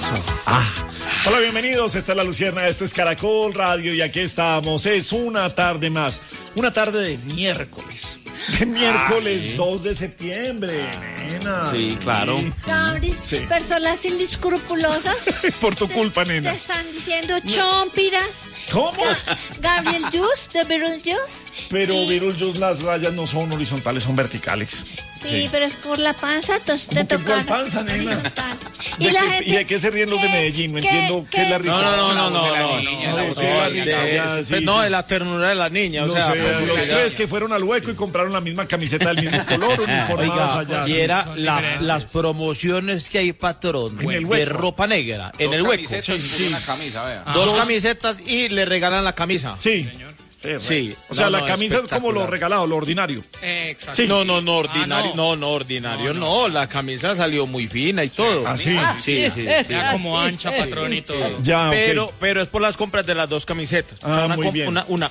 Hola, bienvenidos. Esta es La Lucierna, esto es Caracol Radio y aquí estamos. Es una tarde más, una tarde de miércoles. Miércoles 2 de septiembre, nena. Sí, claro. Gabri, personas inescrupulosas. Por tu culpa, nena. Te están diciendo chompiras. ¿Cómo? Gabriel Juice, de Beetlejuice. Pero Beetlejuice, las rayas no son horizontales, son verticales. Sí, pero es por la panza, entonces te toca. ¿Cuál panza, nena? Y la gente, ¿Y de qué se ríen los de Medellín? No entiendo qué es la risa. No, de la ternura de la niña. No sé, los tres que fueron al hueco y compraron la misma camiseta del mismo color, uniformadas allá. Y era las promociones que hay, patrón, de ropa negra, en el hueco. Una camisa, vea. Dos camisetas y le regalan la camisa. Sí. Sí. O sea, la camisa es como lo regalado, lo ordinario. Exacto. Sí. No, ordinario. Ordinario. No, la camisa salió muy fina y todo. ¿Ah, sí? Sí. Ya como ancha, patrón y todo. Ya, pero es por las compras de las dos camisetas. Muy bien.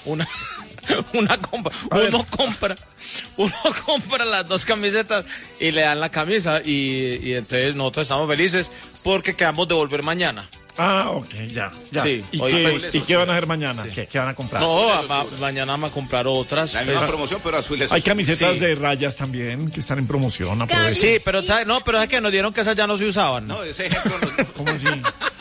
Una compra. Uno compra las dos camisetas y le dan la camisa y entonces nosotros estamos felices porque quedamos de volver mañana. Ok, ya. Sí. ¿Y qué van a hacer mañana? Sí. ¿Qué van a comprar? No, mañana vamos a comprar otras. La misma promoción, pero azules. Hay camisetas de rayas también que están en promoción. Sí, pero es que nos dieron que esas ya no se usaban. No, ese ejemplo no. ¿Cómo así?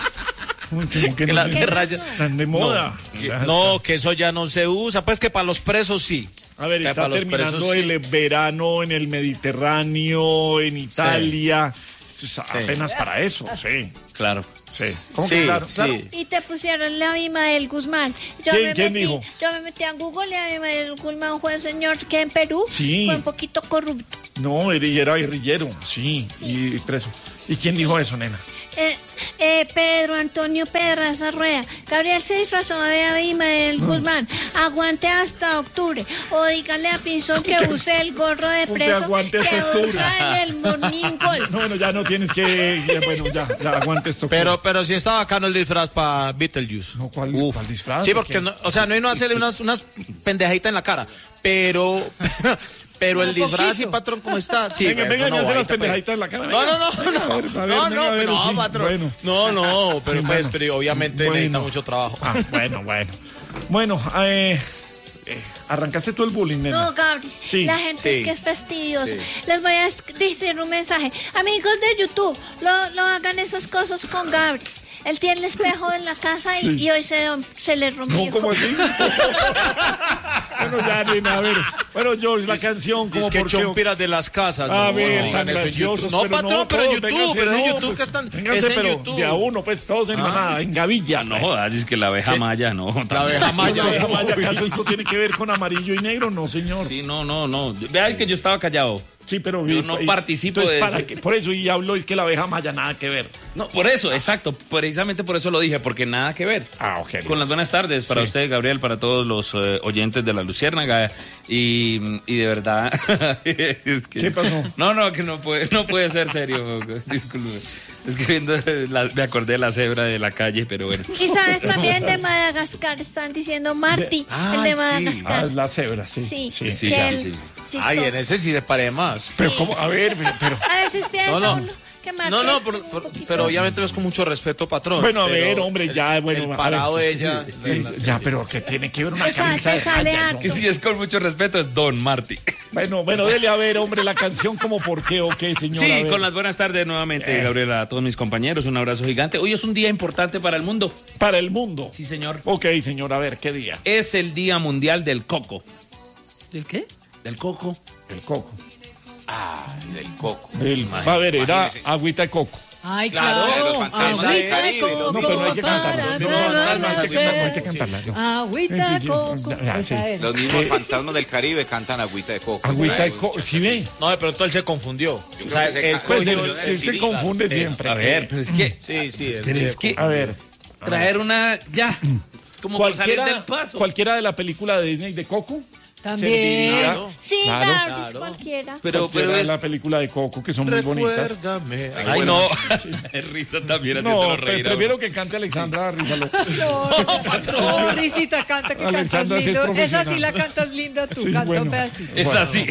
Que las de rayas están de moda. Que eso ya no se usa. Pues que para los presos sí. A ver, está terminando el verano en el Mediterráneo, en Italia. Apenas para eso, sí. Claro. Sí. ¿Cómo que claro? Y te pusieron la Abimael Guzmán. ¿Quién dijo? Yo me metí a Google y Abimael Guzmán fue un señor que en Perú fue un poquito corrupto. No, era guerrillero, sí, y preso. ¿Y quién dijo eso, nena? Pedro Antonio Pedraza Rueda. Gabriel se disfrazó de Abimael Guzmán. Aguante hasta octubre. O dígale a Pinzón que use el gorro de preso aguante hasta que octubre. usa en el Morning Call. No, ya no tienes que... Bueno, ya aguante esto. Pero sí está bacano el disfraz para Beetlejuice. No, ¿cuál disfraz? Sí, porque, no hay hacerle unas pendejaditas en la cara. Pero el disfraz y patrón, ¿cómo está? Sí, venga, no hacer las pendejaditas en la cara. No, patrón. No, pero pues, pero obviamente necesita mucho trabajo. Bueno, ¿arrancaste tú el bullying, nena? No, Gabri, la gente es que es fastidiosa. Les voy a decir un mensaje. Amigos de YouTube, no hagan esas cosas con Gabri. Él tiene el espejo en la casa y hoy se le rompió. No, ¿cómo así? Bueno, ya, nena, a ver. Bueno, George, la canción, como es que chompiras de las casas. A ver, tan graciosos. No, patrón, pero YouTube, pues, que están... Vénganse, pero de a uno, pues, todos en manada, en gavilla. No jodas, es que la abeja maya, no. La abeja maya, ¿acaso esto tiene que ver con amarillo y negro? No, señor. Sí, no. Vean que yo estaba callado. Sí, pero yo no participo de eso. Por eso, y hablo, es que la abeja maya nada que ver. No, por eso, exacto. Precisamente por eso lo dije, porque nada que ver. Ok. Con las buenas tardes para usted, Gabriel, para todos los oyentes de La Luciérnaga. Y de verdad... es que, ¿qué pasó? No, que no puede ser serio. Disculpe. Es que me acordé de la cebra de la calle, pero bueno. Y sabes también de Madagascar, están diciendo Marty, el de Madagascar. La cebra, sí. Sí. Ay, en ese sí le paré más. Pero ¿cómo? A ver, pero... A veces piensa uno que Marty pero obviamente es con mucho respeto, patrón. Bueno, a ver, hombre, ya, bueno. El parado de ella... Ya, pero que tiene que ver una camisa de rayas. Que si es con mucho respeto, es Don Marty. Bueno, dele a ver, hombre, la canción como por qué o qué, señor. Sí, con las buenas tardes nuevamente, Gabriela, a todos mis compañeros, un abrazo gigante. Hoy es un día importante para el mundo. ¿Para el mundo? Sí, señor. Ok, señor, a ver, ¿qué día? Es el Día Mundial del Coco. ¿Del qué? Del coco. El coco. Del coco. A ver, era agüita de coco. Ay, claro. Agüita de coco. No, pero no hay que cantarla. No hay que cantarla. Agüita de coco. Los mismos fantasmas del Caribe cantan agüita de coco. Agüita de coco. ¿Sí ves? No, de pronto él se confundió. O sea, Él se confunde siempre. A ver, pero es que... Sí. Es que... A ver. Traer una... Ya. Como por salir del paso. Cualquiera de la película de Disney de Coco. También. Claro. Sí, Claro. Garbis, cualquiera. Pero Es es... la película de Coco, que son muy bonitas. Recuérdame. Ay, no. Risa también haciéndolo No, reír. prefiero que cante Alexandra Rizalo. No, Risita, canta que Alexandra cantas sí es lindo. Esa profesional. sí la cantas linda tú, Sí, canta bueno. un pedacito. Es así.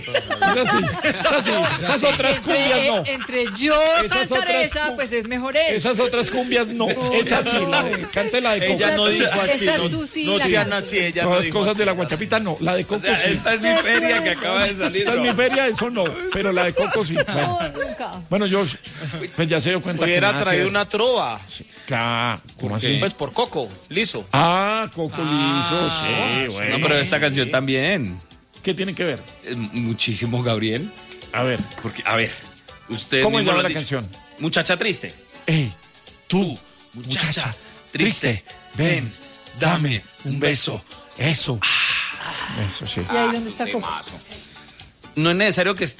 Esas otras cumbias no. Entre yo Esas cantar otras esa, pues es mejor esa. Esas otras cumbias no. Esa sí, cante la de Coco. Ella no dijo así. Esa No, tú sí no la sean cantas. así, ella no Todas las dijo cosas así. de la guachapita no. La de O Coco sea, sí. esta es mi feria que acaba de salir. Esta es mi feria, eso no. Pero la de Coco sí. Bueno, Nunca. bueno, Josh, pues ya se dio cuenta que Hubiera nada que traído ver. una trova. Claro, ¿cómo así? Pues por Coco, liso. Ah, Coco liso, sí, bueno. No, pero esta canción también. ¿Qué tiene que ver? Es muchísimo, Gabriel. A ver, Porque, a ver, usted ¿cómo mismo llama lo ha la dicho. canción? Muchacha triste. Ey, Tú, muchacha triste, ven, dame un beso. Eso. Eso sí. ¿Y ahí dónde está Coco? No es necesario que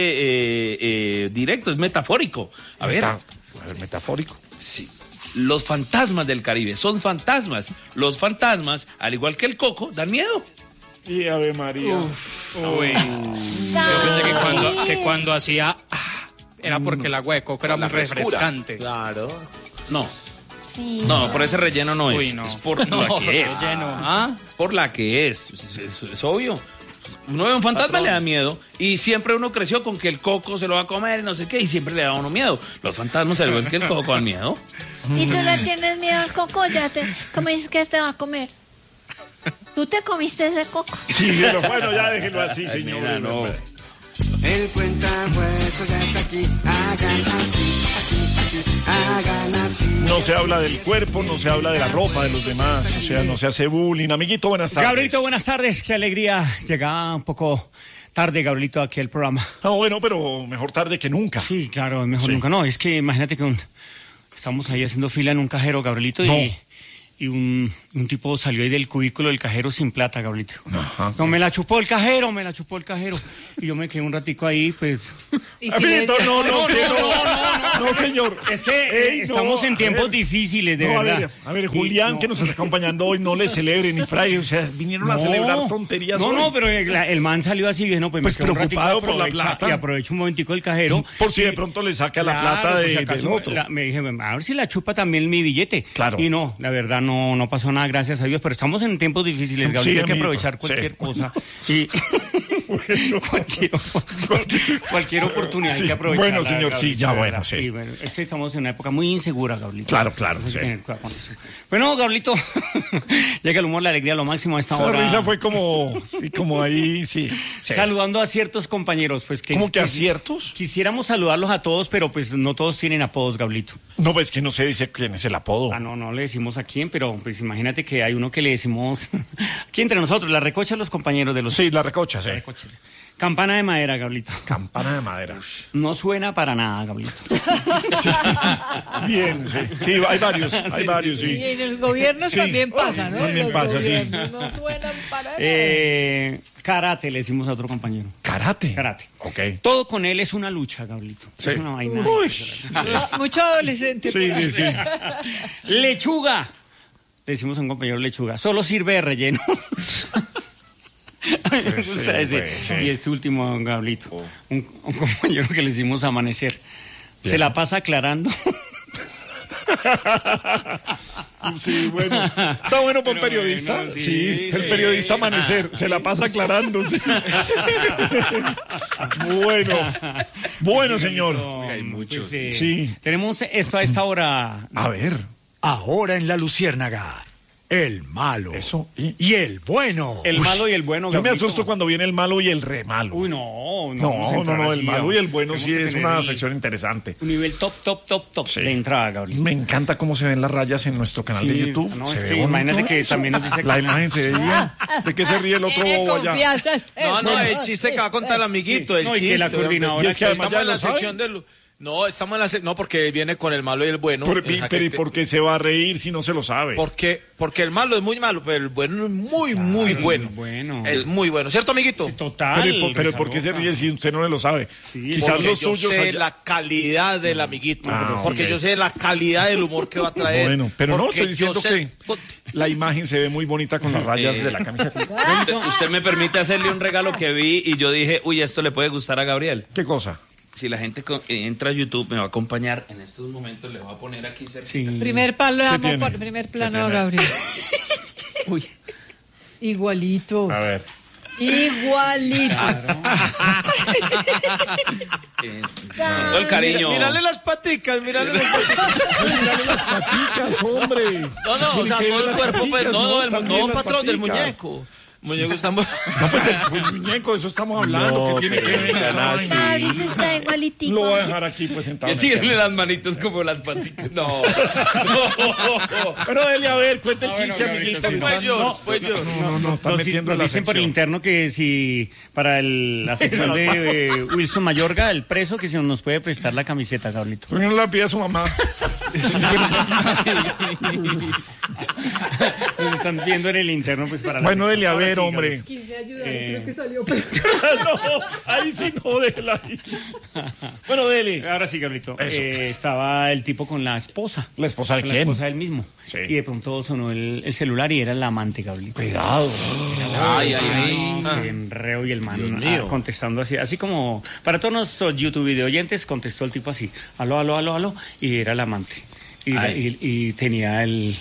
esté directo, es metafórico. A ver, Metafórico. sí. Los fantasmas del Caribe son fantasmas. Los fantasmas, al igual que el coco, dan miedo. Y Ave María. Uy. Yo pensé que cuando hacía era porque el agua de coco era muy refrescante. Claro. No, Sí. no, por ese relleno no es. Uy, no. Es por la que es. Relleno, ¿ah? Por la que es. Es obvio. Uno ve un fantasma, le da miedo. Y siempre uno creció con que el coco se lo va a comer y no sé qué. Y siempre le da a uno miedo. Los fantasmas, al igual que el coco, dan miedo. ¿Y tú le tienes miedo al coco? ¿Cómo dices que te va a comer? ¿Tú te comiste ese coco? Sí, pero bueno, ya déjelo así, señor. Mira, no. El cuentahuesos ya está aquí. Hagan así, así, así. Hagan así. No se habla del cuerpo, no se habla de la ropa de los demás. O sea, no se hace bullying. Amiguito, buenas tardes. Gabrielito, buenas tardes. Qué alegría. Llegaba un poco tarde, Gabrielito, aquí al programa. No, bueno, pero mejor tarde que nunca. Sí, claro, mejor Sí. nunca. No, es que imagínate que estamos ahí haciendo fila en un cajero, Gabrielito, No. y un tipo salió ahí del cubículo del cajero sin plata, Gabrielito. Ajá. No, me la chupó el cajero. Y yo me quedé un ratico ahí, pues... Y si le Amiguito, no, señor. Es que estamos en tiempos difíciles, de No, verdad. a ver, Julián, no. que nos está acompañando hoy, no le celebre ni Fray. O sea, vinieron a celebrar tonterías hoy. No, pero el man salió así y dije, no, pues, Pues me quedo un ratico preocupado por la aprovecha- plata. Y aprovecho un momentico el cajero. Por si de pronto le saca la Claro, plata por si acaso del otro. me dije, a ver si la chupa también mi billete. Claro. Y no, la verdad no pasó nada, gracias a Dios. Pero estamos en tiempos difíciles, Gabriel. Sí, hay que amiguito, aprovechar cualquier sí. cosa. Y cualquier oportunidad hay Sí, que aprovechar. bueno, señor, sí, ya, bueno, sí. Es que estamos en una época muy insegura, Gabrielito. Claro, Entonces, sí. hay que tener cuidado con eso. Bueno, Gabrielito, llega el humor, la alegría, lo máximo a esta Esa hora. risa fue como ahí, sí. Saludando a ciertos compañeros, pues que... ¿Cómo que a ciertos? Quisiéramos saludarlos a todos, pero pues no todos tienen apodos, Gabrielito. No, pues que no se dice quién es el apodo. No le decimos a quién, pero pues imagínate que hay uno que le decimos aquí entre nosotros, la recocha de los compañeros de los Sí, la recocha, sí. recoches. Campana de madera, Gabrielito. Campana de madera. No suena para nada, Gabrielito. Sí. Bien, sí. Sí, hay varios, Y sí. en los gobiernos Sí. también pasa, ¿no? También Los pasa, sí. gobiernos no suenan para nada. Karate, le decimos a otro compañero. Karate. Karate. Ok. Todo con él es una lucha, Gabrielito. Sí. Es una vaina. Uy. Mucho adolescente. Sí, sí. Lechuga. Le decimos a un compañero lechuga. Solo sirve de relleno. A mí me gusta ese. pues, sí. Y este último, Gabrielito. Un compañero que le hicimos amanecer. ¿Y Se eso? la pasa aclarando. Sí, bueno. Está bueno para un Pero periodista. bueno, sí, sí, el sí. periodista amanecer. Se la pasa aclarando. Sí. Bueno, señor. Hay muchos. Sí. Tenemos esto a esta hora. A ver. Ahora en la Luciérnaga, el malo Eso. y el bueno. El malo y el bueno. Yo me Gabrielito. asusto cuando viene el malo y el re malo. Uy, no. vamos a No, entrar el así, malo y el bueno tenemos sí que es tener una el- sección interesante. Un nivel top Sí. de entrada, Gabriel. Me encanta cómo se ven las rayas en nuestro canal de Sí, YouTube. no, se es ve que bonito imagínate que eso. también nos dice La que- imagen se ve bien. ¿De qué se ríe el otro Tiene bobo allá? confianza este No, hermano. el chiste que va a contar el amiguito, el No, y que chiste. la coordinadora hombre. Y es que además estamos ya en lo la sabe. sección del... No, estamos en la no, porque viene con el malo y el bueno. Pero, O sea, ¿y por qué se va a reír si no se lo sabe? porque el malo es muy malo, pero el bueno es muy, muy bueno. bueno. Es muy bueno, ¿cierto, amiguito? Total. Pero ¿por qué se ríe si usted no lo sabe? Quizás Porque los yo suyos sé allá- la calidad del amiguito, Ah, porque ok. yo sé la calidad del humor que va a traer. Bueno, pero no, porque estoy diciendo yo sé- La imagen se ve muy bonita con las rayas de la camiseta. Usted me permite hacerle un regalo que vi y yo dije, uy, esto le puede gustar a Gabriel. ¿Qué cosa? Si la gente entra a YouTube, me va a acompañar en estos momentos, le voy a poner aquí cerca. Sí. Primer plano a Gabriel. Uy. Igualitos. A ver. Igualitos. Todo el cariño. Mírale las paticas, mírale las paticas, hombre. No, o sea, todo el cuerpo, pues, no, patrón, del muñeco. Muñeco estamos... No, pues el muñeco, de eso estamos hablando, No, que tiene que ver. Gabriel está igualitico. Lo voy a dejar aquí, pues, sentado. Que tírale las manitos como las paticas. No. Pero Dele, a ver, cuenta el chiste, amiguito. Fue yo. No, está metiendo Nos la dicen por el sección. interno que si para la sección de Wilson Mayorga, el preso, que si nos puede prestar la camiseta, Gabrielito. ¿Por qué no la pide a su mamá? Nos están viendo en el interno, pues para la Bueno, sección. Dele, a Ahora ver, sí, hombre. Quise ayudar, creo que salió. No, ahí sí no, déjela ahí. Bueno, Dele. Ahora sí, Gabrielito. Eso. Estaba el tipo con la esposa. ¿La esposa de Con quién? la esposa del mismo. Sí. Y de pronto sonó el celular y era la amante, Gabrielito. Cuidado. Qué enreo, y el man contestando así como para todos nuestros YouTube video oyentes, contestó el tipo así, aló, y era el amante. Y tenía el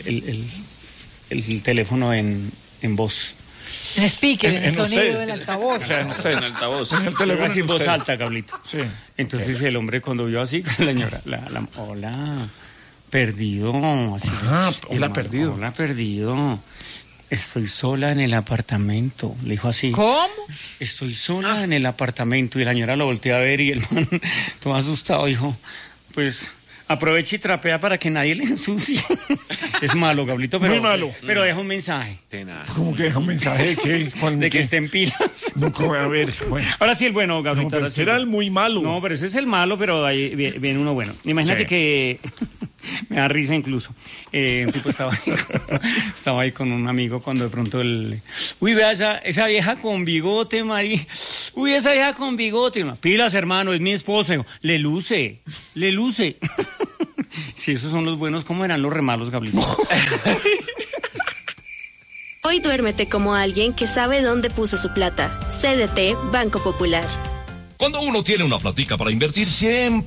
teléfono en voz. En speaker, en el En sonido usted. del altavoz. O sea, en usted. En altavoz. En el Pero teléfono. así en voz usted. alta, Gablito. Sí. Entonces el hombre cuando vio así, la señora, hola, perdido. Así, Hola, perdido. Hola, perdido. Estoy sola en el apartamento. Le dijo así. ¿Cómo? Estoy sola en el apartamento. Y la señora lo volteó a ver y el man, todo asustado, dijo, pues aprovecha y trapea para que nadie le ensucie. Es malo, Gablito, pero, Muy malo. pero deja un mensaje ¿Cómo que deja un mensaje de qué? de que esté en pilas. Nunca voy a ver. Bueno. Ahora sí el bueno, Gablito. No, pero ahora sí ese era el muy malo. No, pero ese es el malo, pero ahí viene uno bueno. Imagínate Sí. que me da risa incluso. Un tipo estaba ahí con un amigo cuando de pronto uy, vea esa vieja con bigote, Mari. Uy, esa vieja con bigote. Pilas, hermano, es mi esposa. Digo, le luce. Si esos son los buenos, ¿cómo eran los remalos, Gabriel? Hoy duérmete como alguien que sabe dónde puso su plata. CDT Banco Popular. Cuando uno tiene una platica para invertir, siempre